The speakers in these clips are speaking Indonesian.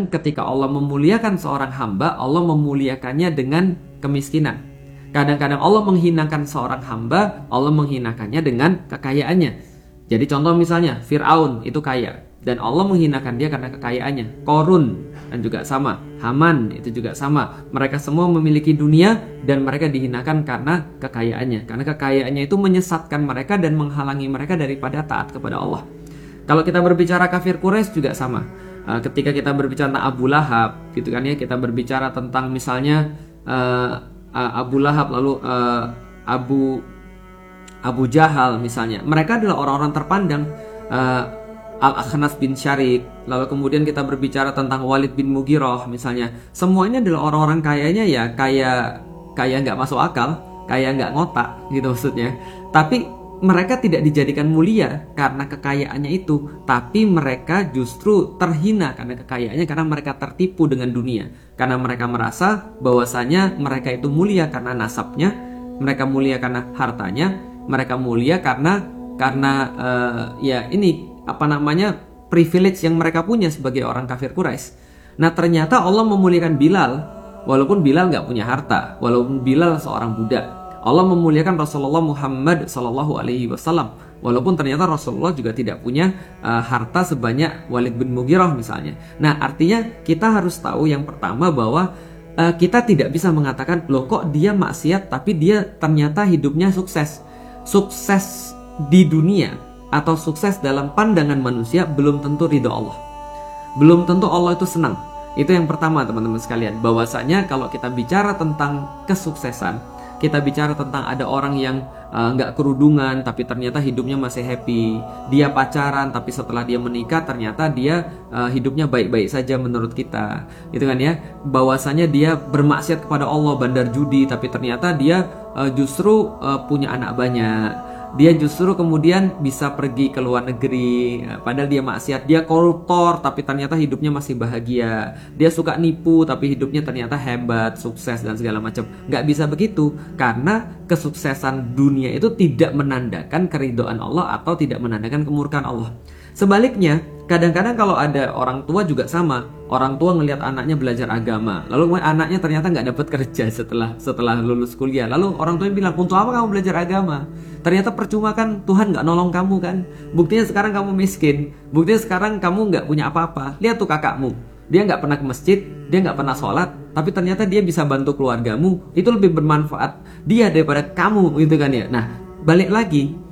kadang ketika Allah memuliakan seorang hamba, Allah memuliakannya dengan kemiskinan. Kadang-kadang Allah menghinakan seorang hamba, Allah menghinakannya dengan kekayaannya. Jadi contoh misalnya Fir'aun itu kaya, dan Allah menghinakan dia karena kekayaannya. Korun dan juga sama, Haman itu juga sama. Mereka semua memiliki dunia dan mereka dihinakan karena kekayaannya. Karena kekayaannya itu menyesatkan mereka dan menghalangi mereka daripada taat kepada Allah. Kalau kita berbicara kafir Quraisy juga sama. Ketika kita berbicara tentang Abu Lahab, gitu kan ya, kita berbicara tentang misalnya Abu Lahab, lalu Abu Jahal misalnya. Mereka adalah orang-orang terpandang. Al-Akhnas bin Syarik, lalu kemudian kita berbicara tentang Walid bin Mughirah misalnya. Semuanya adalah orang-orang kayanya ya kaya nggak masuk akal, kaya nggak ngotak gitu maksudnya. Tapi mereka tidak dijadikan mulia karena kekayaannya itu, tapi mereka justru terhina karena kekayaannya, karena mereka tertipu dengan dunia. Karena mereka merasa bahwasanya mereka itu mulia karena nasabnya, mereka mulia karena hartanya, mereka mulia karena privilege yang mereka punya sebagai orang kafir Quraisy. Nah ternyata Allah memuliakan Bilal, walaupun Bilal nggak punya harta, walaupun Bilal seorang budak. Allah memuliakan Rasulullah Muhammad SAW, walaupun ternyata Rasulullah juga tidak punya harta sebanyak Walid bin Mughirah misalnya. Nah artinya kita harus tahu yang pertama bahwa kita tidak bisa mengatakan loh kok dia maksiat tapi dia ternyata hidupnya sukses. Sukses di dunia atau sukses dalam pandangan manusia belum tentu ridho Allah. Belum tentu Allah itu senang. Itu yang pertama teman-teman sekalian. Bahwasanya kalau kita bicara tentang kesuksesan, kita bicara tentang ada orang yang nggak kerudungan tapi ternyata hidupnya masih happy. Dia pacaran tapi setelah dia menikah ternyata dia hidupnya baik-baik saja menurut kita. Gitu kan ya. Bahwasanya dia bermaksiat kepada Allah, bandar judi, tapi ternyata dia justru punya anak banyak. Dia justru kemudian bisa pergi ke luar negeri, padahal dia maksiat. Dia koruptor tapi ternyata hidupnya masih bahagia. Dia suka nipu tapi hidupnya ternyata hebat, sukses dan segala macam. Nggak bisa begitu, karena kesuksesan dunia itu tidak menandakan keridhaan Allah atau tidak menandakan kemurkaan Allah. Sebaliknya, kadang-kadang kalau ada orang tua juga sama. Orang tua ngelihat anaknya belajar agama, lalu anaknya ternyata nggak dapat kerja setelah lulus kuliah. Lalu orang tuanya bilang, untuk apa kamu belajar agama? Ternyata percuma kan, Tuhan nggak nolong kamu kan. Buktinya sekarang kamu miskin. Buktinya sekarang kamu nggak punya apa-apa. Lihat tuh kakakmu, dia nggak pernah ke masjid, dia nggak pernah sholat, tapi ternyata dia bisa bantu keluargamu. Itu lebih bermanfaat dia daripada kamu, gitu kan ya. Nah, balik lagi,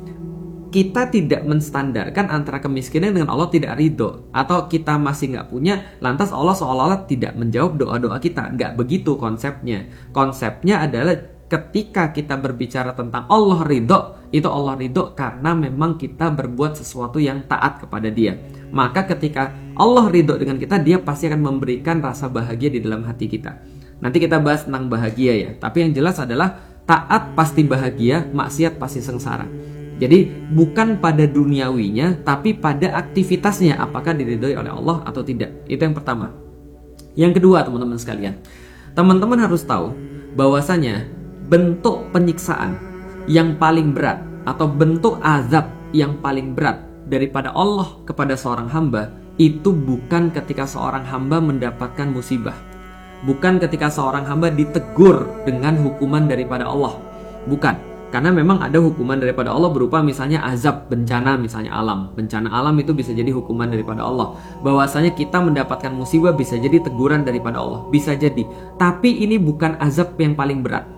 kita tidak menstandarkan antara kemiskinan dengan Allah tidak ridho, atau kita masih nggak punya, lantas Allah seolah-olah tidak menjawab doa-doa kita. Nggak begitu konsepnya. Konsepnya adalah ketika kita berbicara tentang Allah ridho, itu Allah ridho karena memang kita berbuat sesuatu yang taat kepada Dia. Maka ketika Allah ridho dengan kita, Dia pasti akan memberikan rasa bahagia di dalam hati kita. Nanti kita bahas tentang bahagia ya. Tapi yang jelas adalah taat pasti bahagia, maksiat pasti sengsara. Jadi bukan pada duniawinya, tapi pada aktivitasnya, apakah diridhoi oleh Allah atau tidak. Itu yang pertama. Yang kedua teman-teman sekalian, teman-teman harus tahu bahwasanya bentuk penyiksaan yang paling berat atau bentuk azab yang paling berat daripada Allah kepada seorang hamba itu bukan ketika seorang hamba mendapatkan musibah, bukan ketika seorang hamba ditegur dengan hukuman daripada Allah, bukan. Karena memang ada hukuman daripada Allah berupa misalnya azab, bencana misalnya alam. Bencana alam itu bisa jadi hukuman daripada Allah. Bahwasanya kita mendapatkan musibah bisa jadi teguran daripada Allah, bisa jadi. Tapi ini bukan azab yang paling berat.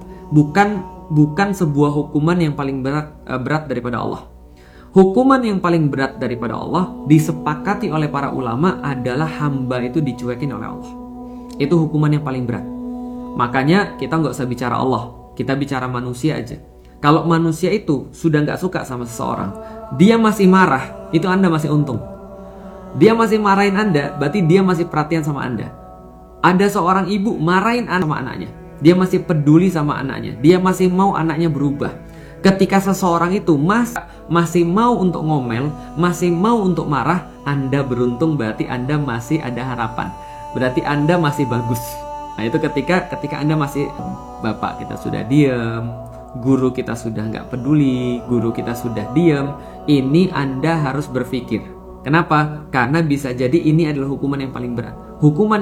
Bukan sebuah hukuman yang paling berat daripada Allah. Hukuman yang paling berat daripada Allah disepakati oleh para ulama adalah hamba itu dicuekin oleh Allah. Itu hukuman yang paling berat. Makanya kita nggak usah bicara Allah, kita bicara manusia aja. Kalau manusia itu sudah nggak suka sama seseorang, dia masih marah, itu Anda masih untung. Dia masih marahin Anda, berarti dia masih perhatian sama Anda. Ada seorang ibu marahin sama anaknya, dia masih peduli sama anaknya, dia masih mau anaknya berubah. Ketika seseorang itu masih mau untuk ngomel, masih mau untuk marah, Anda beruntung, berarti Anda masih ada harapan. Berarti Anda masih bagus. Nah itu ketika Anda masih, bapak kita sudah diem, guru kita sudah nggak peduli, guru kita sudah diam, ini Anda harus berpikir. Kenapa? Karena bisa jadi ini adalah hukuman yang paling berat. Hukuman